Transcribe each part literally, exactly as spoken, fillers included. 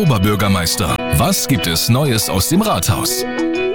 Oberbürgermeister. Was gibt es Neues aus dem Rathaus?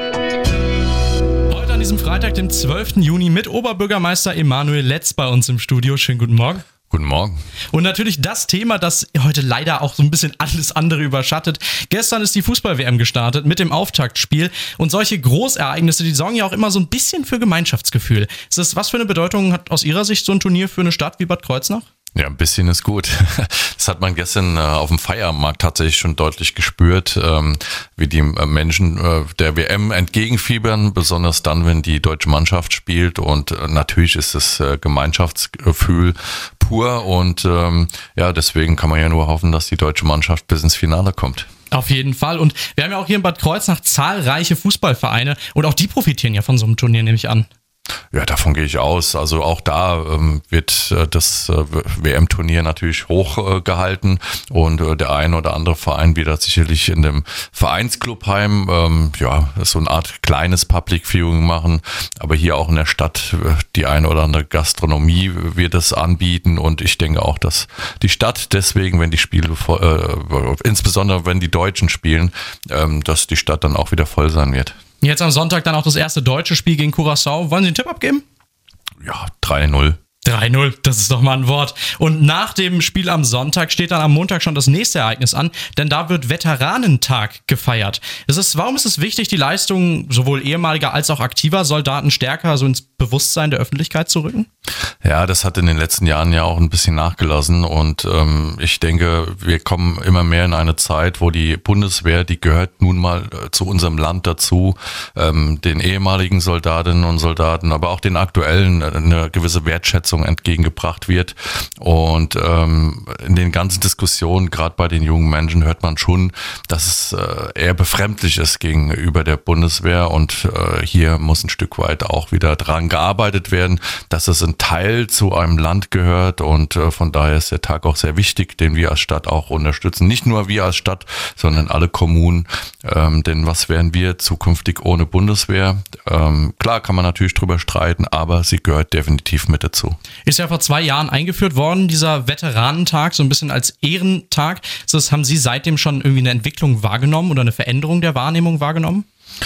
Heute an diesem Freitag, dem zwölften Juni, mit Oberbürgermeister Emanuel Letz bei uns im Studio. Schönen guten Morgen. Guten Morgen. Und natürlich das Thema, das heute leider auch so ein bisschen alles andere überschattet. Gestern ist die Fußball-W M gestartet mit dem Auftaktspiel. Und solche Großereignisse, die sorgen ja auch immer so ein bisschen für Gemeinschaftsgefühl. Ist das, was für eine Bedeutung hat aus Ihrer Sicht so ein Turnier für eine Stadt wie Bad Kreuznach? Ja, ein bisschen ist gut. Das hat man gestern äh, auf dem Feiermarkt tatsächlich schon deutlich gespürt, ähm, wie die äh, Menschen äh, der W M entgegenfiebern, besonders dann, wenn die deutsche Mannschaft spielt. Und äh, natürlich ist das äh, Gemeinschaftsgefühl pur. Und ähm, ja, deswegen kann man ja nur hoffen, dass die deutsche Mannschaft bis ins Finale kommt. Auf jeden Fall. Und wir haben ja auch hier in Bad Kreuznach zahlreiche Fußballvereine. Und auch die profitieren ja von so einem Turnier, nehme ich an. Ja, davon gehe ich aus. Also auch da ähm, wird äh, das äh, W M-Turnier natürlich hochgehalten äh, und äh, der ein oder andere Verein wird da sicherlich in dem Vereinsclubheim ähm, ja so eine Art kleines Public Viewing machen, aber hier auch in der Stadt äh, die ein oder andere Gastronomie wird es anbieten und ich denke auch, dass die Stadt deswegen, wenn die Spiele, äh, insbesondere wenn die Deutschen spielen, ähm, dass die Stadt dann auch wieder voll sein wird. Jetzt am Sonntag dann auch das erste deutsche Spiel gegen Curaçao. Wollen Sie einen Tipp abgeben? Ja, drei null. drei null, das ist doch mal ein Wort. Und nach dem Spiel am Sonntag steht dann am Montag schon das nächste Ereignis an, denn da wird Veteranentag gefeiert. Es ist, warum ist es wichtig, die Leistung sowohl ehemaliger als auch aktiver Soldaten stärker so ins Bewusstsein der Öffentlichkeit zu rücken? Ja, das hat in den letzten Jahren ja auch ein bisschen nachgelassen und ähm, ich denke, wir kommen immer mehr in eine Zeit, wo die Bundeswehr, die gehört nun mal äh, zu unserem Land dazu, ähm, den ehemaligen Soldatinnen und Soldaten, aber auch den aktuellen äh, eine gewisse Wertschätzung entgegengebracht wird und ähm, in den ganzen Diskussionen, gerade bei den jungen Menschen, hört man schon, dass es äh, eher befremdlich ist gegenüber der Bundeswehr und äh, hier muss ein Stück weit auch wieder dran gearbeitet werden, dass es ein Teil zu einem Land gehört und äh, von daher ist der Tag auch sehr wichtig, den wir als Stadt auch unterstützen. Nicht nur wir als Stadt, sondern alle Kommunen, ähm, denn was wären wir zukünftig ohne Bundeswehr? Ähm, klar kann man natürlich drüber streiten, aber sie gehört definitiv mit dazu. Ist ja vor zwei Jahren eingeführt worden, dieser Veteranentag, so ein bisschen als Ehrentag. Das haben Sie seitdem schon irgendwie eine Entwicklung wahrgenommen oder eine Veränderung der Wahrnehmung wahrgenommen?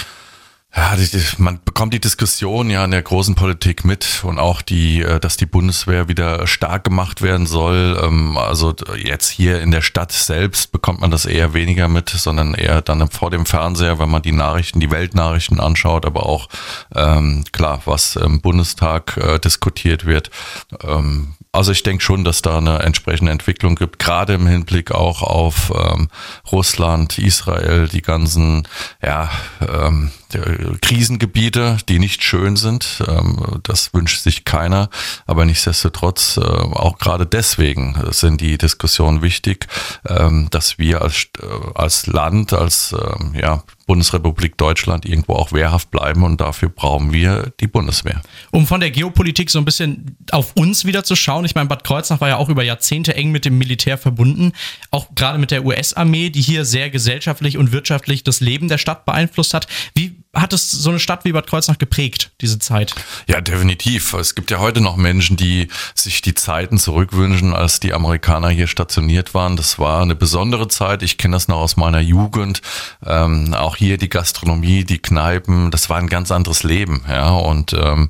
Ja, die, man bekommt die Diskussion ja in der großen Politik mit und auch die, dass die Bundeswehr wieder stark gemacht werden soll. Also jetzt hier in der Stadt selbst bekommt man das eher weniger mit, sondern eher dann vor dem Fernseher, wenn man die Nachrichten, die Weltnachrichten anschaut, aber auch ähm, klar, was im Bundestag äh, diskutiert wird. Ähm, Also ich denke schon, dass da eine entsprechende Entwicklung gibt, gerade im Hinblick auch auf ähm, Russland, Israel, die ganzen ja, ähm, Krisengebiete, die nicht schön sind. Ähm, das wünscht sich keiner, aber nichtsdestotrotz, äh, auch gerade deswegen sind die Diskussionen wichtig, ähm, dass wir als, äh, als Land, als äh, ja, Bundesrepublik Deutschland irgendwo auch wehrhaft bleiben und dafür brauchen wir die Bundeswehr. Um von der Geopolitik so ein bisschen auf uns wieder zu schauen, ich meine, Bad Kreuznach war ja auch über Jahrzehnte eng mit dem Militär verbunden, auch gerade mit der U S-Armee, die hier sehr gesellschaftlich und wirtschaftlich das Leben der Stadt beeinflusst hat. Wie hat es so eine Stadt wie Bad Kreuznach geprägt, diese Zeit? Ja, definitiv. Es gibt ja heute noch Menschen, die sich die Zeiten zurückwünschen, als die Amerikaner hier stationiert waren. Das war eine besondere Zeit. Ich kenne das noch aus meiner Jugend. Ähm, auch hier die Gastronomie, die Kneipen, das war ein ganz anderes Leben. Ja, und ähm,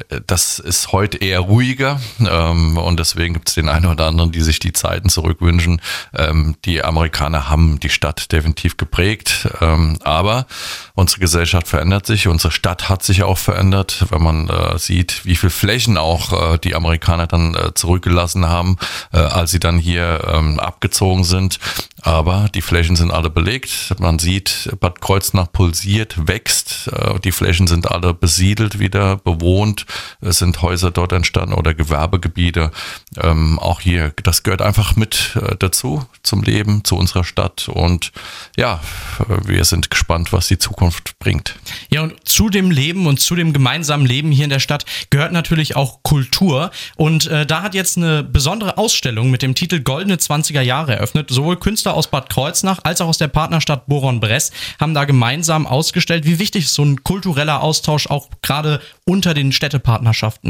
das ist heute eher ruhiger. Ähm, und deswegen gibt es den einen oder anderen, die sich die Zeiten zurückwünschen. Ähm, die Amerikaner haben die Stadt definitiv geprägt. Ähm, aber unsere Gesellschaft verändert sich, unsere Stadt hat sich auch verändert, wenn man äh, sieht, wie viel Flächen auch äh, die Amerikaner dann äh, zurückgelassen haben, äh, als sie dann hier ähm, abgezogen sind. Aber die Flächen sind alle belegt. Man sieht, Bad Kreuznach pulsiert, wächst. Äh, die Flächen sind alle besiedelt wieder, bewohnt. Es sind Häuser dort entstanden oder Gewerbegebiete. Ähm, auch hier, das gehört einfach mit äh, dazu, zum Leben, zu unserer Stadt. Und ja, wir sind gespannt, was die Zukunft bringt. Ja, und zu dem Leben und zu dem gemeinsamen Leben hier in der Stadt gehört natürlich auch Kultur. Und äh, da hat jetzt eine besondere Ausstellung mit dem Titel Goldene zwanziger Jahre eröffnet. Sowohl Künstler aus Bad Kreuznach als auch aus der Partnerstadt Boron-Bress haben da gemeinsam ausgestellt. Wie wichtig ist so ein kultureller Austausch auch gerade unter den Städtepartnerschaften?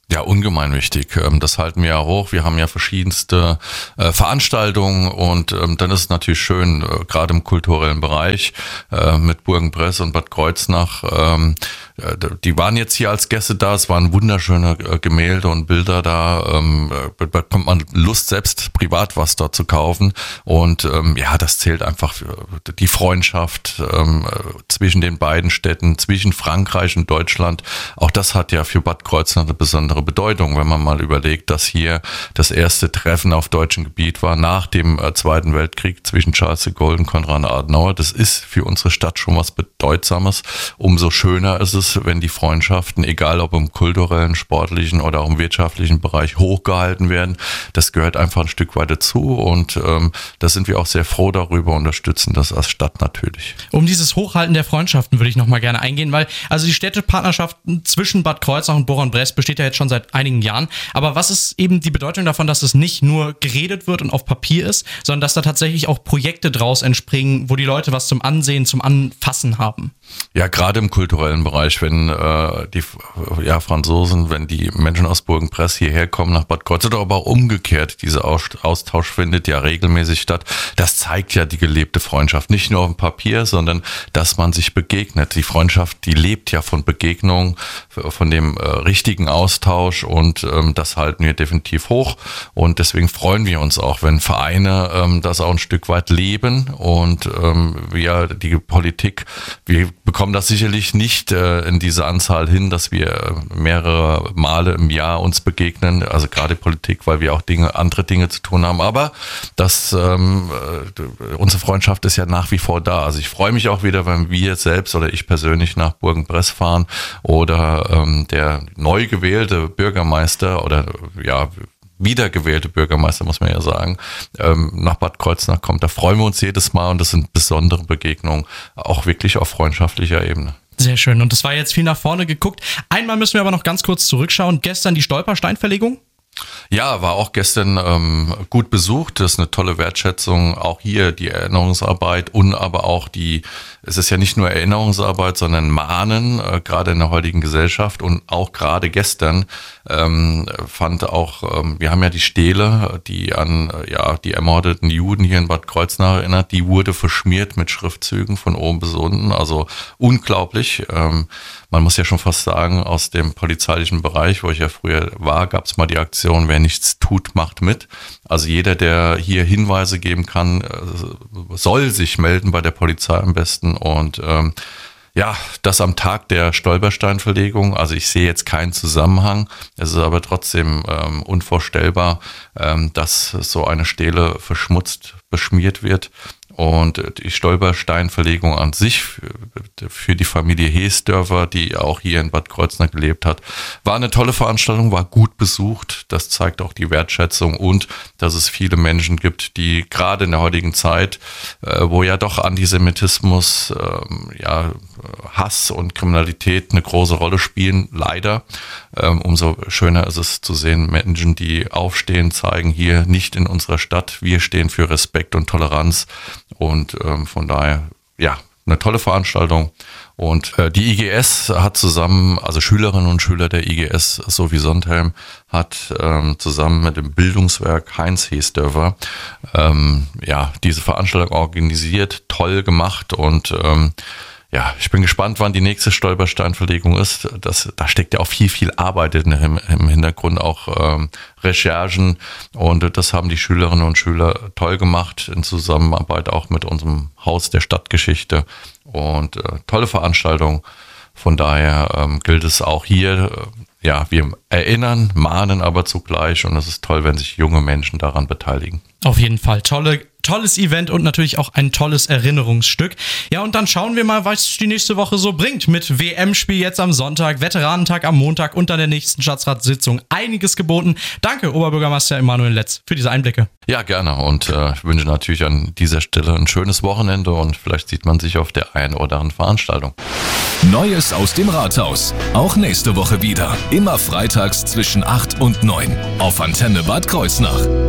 Ja, ungemein wichtig. Das halten wir ja hoch. Wir haben ja verschiedenste äh, Veranstaltungen und ähm, dann ist es natürlich schön, äh, gerade im kulturellen Bereich äh, mit Burgenbress und Bad Kreuznach. Ähm, äh, die waren jetzt hier als Gäste da. Es waren wunderschöne äh, Gemälde und Bilder da. Ähm, äh, bekommt man Lust, selbst privat was dort zu kaufen. Und ähm, ja, das zählt einfach für die Freundschaft ähm, zwischen den beiden Städten, zwischen Frankreich und Deutschland. Auch das hat ja für Bad Kreuznach eine besondere Bedeutung, wenn man mal überlegt, dass hier das erste Treffen auf deutschem Gebiet war nach dem äh, Zweiten Weltkrieg zwischen Charles de Gaulle und Konrad Adenauer. Das ist für unsere Stadt schon was Bedeutsames. Umso schöner ist es, wenn die Freundschaften, egal ob im kulturellen, sportlichen oder auch im wirtschaftlichen Bereich, hochgehalten werden. Das gehört einfach ein Stück weit dazu und ähm, da sind wir auch sehr froh darüber, unterstützen das als Stadt natürlich. Um dieses Hochhalten der Freundschaften würde ich nochmal gerne eingehen, weil also die Städtepartnerschaft zwischen Bad Kreuznach und Bourg-en-Bresse besteht ja jetzt schon seit einigen Jahren. Aber was ist eben die Bedeutung davon, dass es nicht nur geredet wird und auf Papier ist, sondern dass da tatsächlich auch Projekte draus entspringen, wo die Leute was zum Ansehen, zum Anfassen haben? Ja, gerade im kulturellen Bereich, wenn äh, die ja, Franzosen, wenn die Menschen aus Bourg-en-Bresse hierher kommen nach Bad Kreuznach, aber auch umgekehrt, dieser Austausch findet ja regelmäßig statt. Das zeigt ja die gelebte Freundschaft, nicht nur auf dem Papier, sondern dass man sich begegnet. Die Freundschaft, die lebt ja von Begegnung, von dem äh, richtigen Austausch und ähm, das halten wir definitiv hoch und deswegen freuen wir uns auch, wenn Vereine ähm, das auch ein Stück weit leben und ähm, wir, die Politik, wir bekommen das sicherlich nicht äh, in dieser Anzahl hin, dass wir mehrere Male im Jahr uns begegnen, also gerade Politik, weil wir auch Dinge, andere Dinge zu tun haben, aber das, ähm, äh, unsere Freundschaft ist ja nach wie vor da. Also ich freue mich auch wieder, wenn wir selbst oder ich persönlich nach Bourg-en-Bresse fahren oder ähm, der neu gewählte Bürgermeister oder ja, wiedergewählte Bürgermeister, muss man ja sagen, ähm, nach Bad Kreuznach kommt. Da freuen wir uns jedes Mal und das sind besondere Begegnungen, auch wirklich auf freundschaftlicher Ebene. Sehr schön. Und das war jetzt viel nach vorne geguckt. Einmal müssen wir aber noch ganz kurz zurückschauen. Gestern die Stolpersteinverlegung? Ja, war auch gestern ähm, gut besucht. Das ist eine tolle Wertschätzung. Auch hier die Erinnerungsarbeit und aber auch die, es ist ja nicht nur Erinnerungsarbeit, sondern Mahnen, äh, gerade in der heutigen Gesellschaft. Und auch gerade gestern ähm, fand auch, ähm, wir haben ja die Stele, die an äh, ja die ermordeten Juden hier in Bad Kreuznach erinnert, die wurde verschmiert mit Schriftzügen von oben bis unten. Also unglaublich. Ähm, man muss ja schon fast sagen, aus dem polizeilichen Bereich, wo ich ja früher war, gab es mal die Aktion, wer nichts tut, macht mit. Also jeder, der hier Hinweise geben kann, soll sich melden bei der Polizei am besten. Und ähm, ja, das am Tag der Stolpersteinverlegung. Also ich sehe jetzt keinen Zusammenhang. Es ist aber trotzdem ähm, unvorstellbar, ähm, dass so eine Stele verschmutzt, beschmiert wird. Und die Stolpersteinverlegung an sich für die Familie Heesdörfer, die auch hier in Bad Kreuznach gelebt hat, war eine tolle Veranstaltung, war gut besucht. Das zeigt auch die Wertschätzung und dass es viele Menschen gibt, die gerade in der heutigen Zeit, wo ja doch Antisemitismus, ja, Hass und Kriminalität eine große Rolle spielen, leider. Umso schöner ist es zu sehen, Menschen, die aufstehen, zeigen hier nicht in unserer Stadt, wir stehen für Respekt und Toleranz. Und ähm, von daher, ja, eine tolle Veranstaltung. Und äh, die I G S hat zusammen, also Schülerinnen und Schüler der I G S, Sophie Sondheim, hat ähm, zusammen mit dem Bildungswerk Heinz Heesdörfer ähm, ja, diese Veranstaltung organisiert, toll gemacht und ähm, ja, ich bin gespannt, wann die nächste Stolpersteinverlegung ist. Das, da steckt ja auch viel, viel Arbeit in, im, im Hintergrund, auch ähm, Recherchen. Und das haben die Schülerinnen und Schüler toll gemacht, in Zusammenarbeit auch mit unserem Haus der Stadtgeschichte. Und äh, tolle Veranstaltung. Von daher ähm, gilt es auch hier, äh, ja, wir erinnern, mahnen aber zugleich. Und es ist toll, wenn sich junge Menschen daran beteiligen. Auf jeden Fall. Tolle Tolles Event und natürlich auch ein tolles Erinnerungsstück. Ja, und dann schauen wir mal, was die nächste Woche so bringt. Mit W M-Spiel jetzt am Sonntag, Veteranentag am Montag und dann der nächsten Stadtratssitzung. Einiges geboten. Danke, Oberbürgermeister Emanuel Letz, für diese Einblicke. Ja, gerne. Und äh, ich wünsche natürlich an dieser Stelle ein schönes Wochenende und vielleicht sieht man sich auf der einen oder anderen Veranstaltung. Neues aus dem Rathaus. Auch nächste Woche wieder. Immer freitags zwischen acht und neun. Auf Antenne Bad Kreuznach.